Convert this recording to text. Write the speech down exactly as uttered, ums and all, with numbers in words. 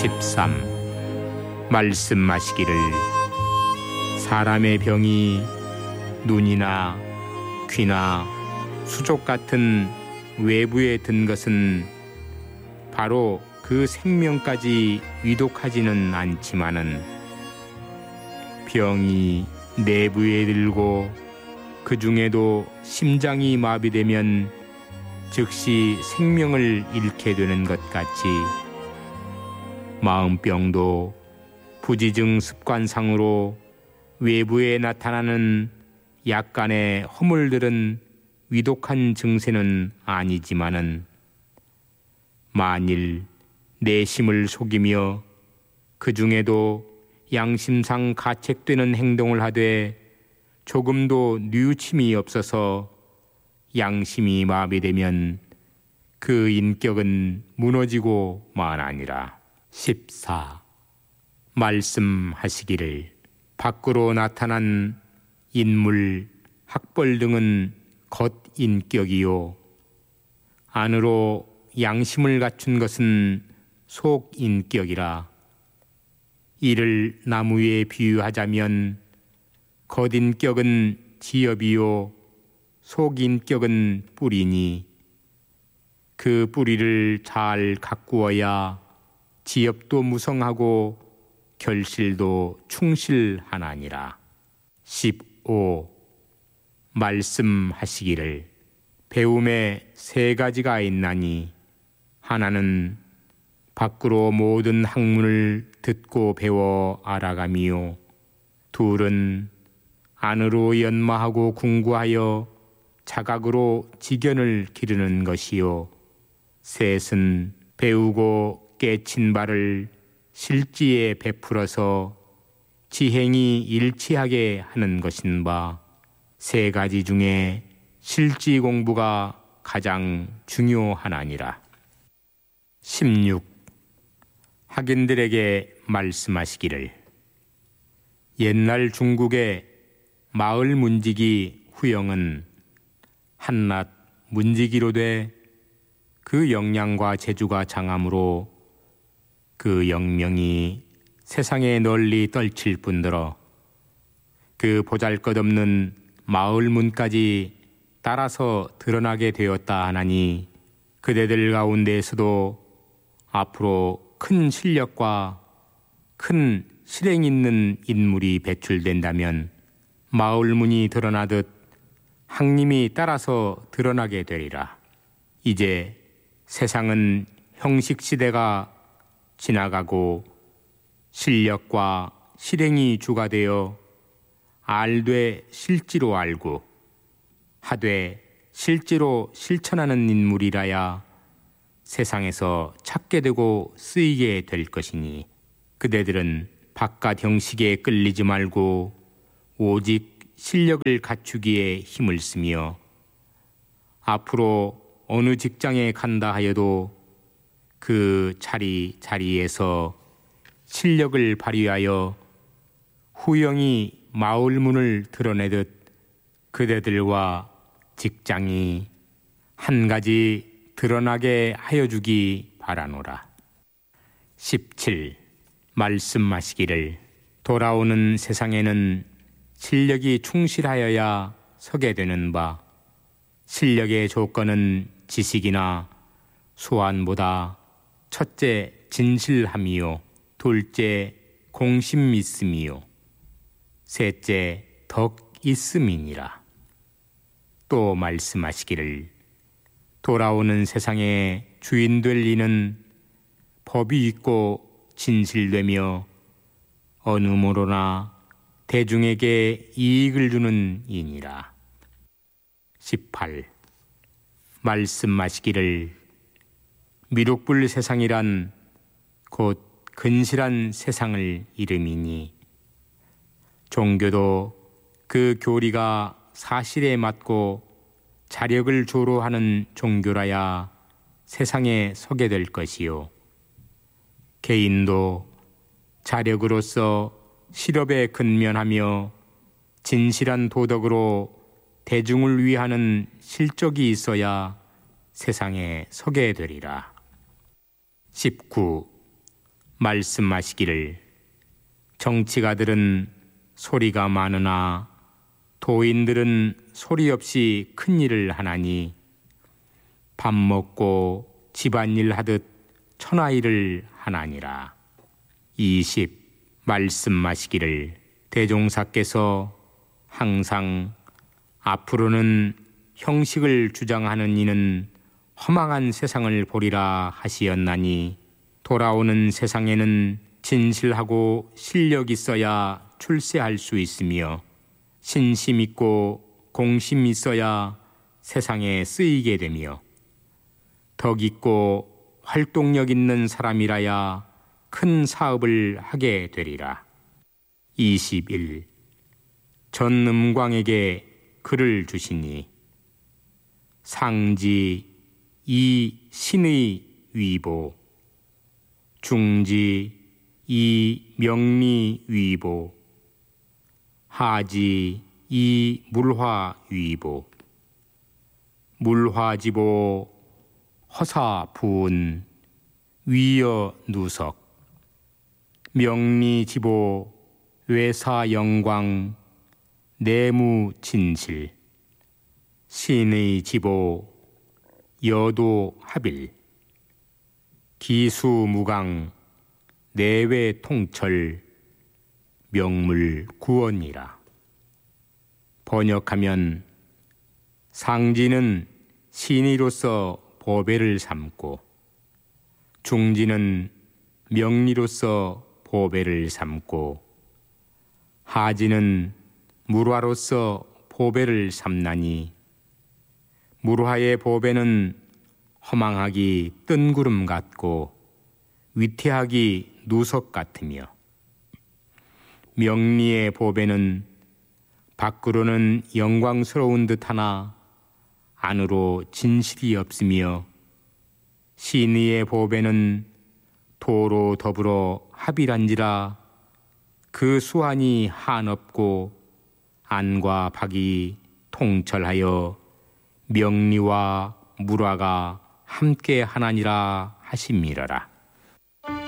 십삼. 말씀하시기를 사람의 병이 눈이나 귀나 수족 같은 외부에 든 것은 바로 그 생명까지 위독하지는 않지만은 병이 내부에 들고 그 중에도 심장이 마비되면 즉시 생명을 잃게 되는 것 같이 마음병도 부지증 습관상으로 외부에 나타나는 약간의 허물들은 위독한 증세는 아니지만은 만일 내심을 속이며 그 중에도 양심상 가책되는 행동을 하되 조금도 뉘우침이 없어서 양심이 마비되면 그 인격은 무너지고 마나니라. 십사. 말씀하시기를 밖으로 나타난 인물, 학벌 등은 겉인격이요 안으로 양심을 갖춘 것은 속인격이라. 이를 나무에 비유하자면 겉인격은 지엽이요 속인격은 뿌리니 그 뿌리를 잘 가꾸어야 지엽도 무성하고 결실도 충실하나니라. 십오. 말씀하시기를 배움에 세 가지가 있나니 하나는 밖으로 모든 학문을 듣고 배워 알아가미요 둘은 안으로 연마하고 궁구하여 자각으로 지견을 기르는 것이요 셋은 배우고 깨친 바를 실지에 베풀어서 지행이 일치하게 하는 것인바 세 가지 중에 실지 공부가 가장 중요하나니라. 십육. 학인들에게 말씀하시기를 옛날 중국의 마을 문지기 후영은 한낱 문지기로 돼 그 역량과 재주가 장함으로 그 영명이 세상에 널리 떨칠 뿐더러 그 보잘것없는 마을 문까지 따라서 드러나게 되었다 하나니 그대들 가운데에서도 앞으로 큰 실력과 큰 실행 있는 인물이 배출된다면 마을 문이 드러나듯 학림이 따라서 드러나게 되리라. 이제 세상은 형식 시대가 지나가고 실력과 실행이 주가 되어 알되 실지로 알고 하되 실제로 실천하는 인물이라야 세상에서 찾게 되고 쓰이게 될 것이니 그대들은 바깥 형식에 끌리지 말고 오직 실력을 갖추기에 힘을 쓰며 앞으로 어느 직장에 간다 하여도 그 자리 자리에서 실력을 발휘하여 후영이 마을 문을 드러내듯 그대들과 직장이 한 가지 드러나게 하여 주기 바라노라. 십칠. 말씀하시기를 돌아오는 세상에는 실력이 충실하여야 서게 되는 바 실력의 조건은 지식이나 수완보다 첫째 진실함이요 둘째 공심 있음이요 셋째 덕 있음이니라. 또 말씀하시기를 돌아오는 세상에 주인 될 이는 법이 있고 진실되며 어느 모로나 대중에게 이익을 주는 이니라. 십팔. 말씀하시기를 미륵불 세상이란 곧 근실한 세상을 이름이니 종교도 그 교리가 사실에 맞고 자력을 조로하는 종교라야 세상에 서게 될 것이요 개인도 자력으로서 실업에 근면하며 진실한 도덕으로 대중을 위하는 실적이 있어야 세상에 서게 되리라. 십구. 말씀하시기를 정치가들은 소리가 많으나 도인들은 소리 없이 큰 일을 하나니 밥 먹고 집안일 하듯 천하일을 하나니라. 이십. 말씀하시기를 대종사께서 항상 앞으로는 형식을 주장하는 이는 허망한 세상을 보리라 하시었나니 돌아오는 세상에는 진실하고 실력 있어야 출세할 수 있으며 신심 있고 공심 있어야 세상에 쓰이게 되며 덕 있고 활동력 있는 사람이라야 큰 사업을 하게 되리라. 이십일. 전음광에게 글을 주시니 상지 이 신의 위보, 중지 이 명리 위보, 하지 이 물화 위보, 물화지보 허사 부은 위여 누석, 명리지보 외사 영광 내무 진실, 신의 지보 여도 합일, 기수무강 내외 통철 명물 구원이라. 번역하면 상지는 신의로서 보배를 삼고 중지는 명리로서 보배를 삼고 하지는 물화로서 보배를 삼나니 물화의 보배는 허망하기 뜬구름 같고 위태하기 누석 같으며 명리의 보배는 밖으로는 영광스러운 듯하나 안으로 진실이 없으며 신의의 보배는 도로 더불어 합일한지라 그 수완이 한없고 안과 박이 통철하여 명리와 물화가 함께 하나니라 하심이러라.